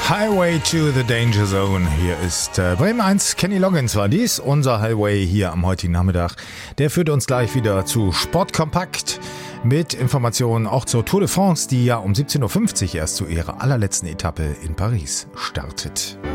Highway to the Danger Zone. Hier ist Bremen 1. Kenny Loggins war dies, unser Highway hier am heutigen Nachmittag. Der führt uns gleich wieder zu Sportkompakt mit Informationen auch zur Tour de France, die ja um 17.50 Uhr erst zu ihrer allerletzten Etappe in Paris startet.